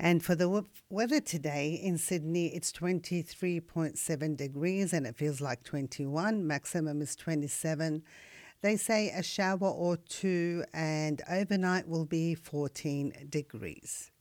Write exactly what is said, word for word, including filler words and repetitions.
And for the w- weather today in Sydney, it's twenty-three point seven degrees and it feels like twenty-one. Maximum is twenty-seven. They say a shower or two, and overnight will be fourteen degrees.